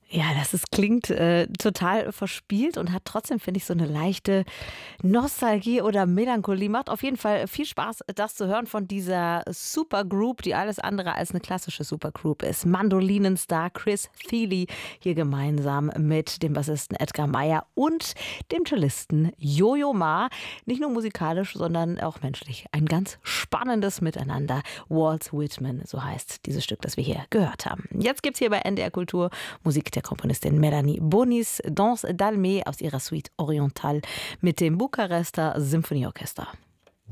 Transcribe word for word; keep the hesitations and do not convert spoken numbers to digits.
Ja, das ist klingt, äh, total verspielt und hat trotzdem, finde ich, so eine leichte Nostalgie oder Melancholie. Macht auf jeden Fall viel Spaß, das zu hören von dieser Supergroup, die alles andere als eine klassische Supergroup ist. Mandolinenstar Chris Thile hier gemeinsam mit dem Bassisten Edgar Meyer und dem Cellisten Jojo Ma. Nicht nur musikalisch, sondern auch menschlich. Ein ganz spannendes Miteinander. Walt Whitman, so heißt dieses Stück, das wir hier gehört haben. Jetzt gibt's hier bei N D R Kultur Musik der Komponistin Melanie Bonis, Danse d'Almé aus ihrer Suite Orientale mit dem Bukarester Symphonieorchester.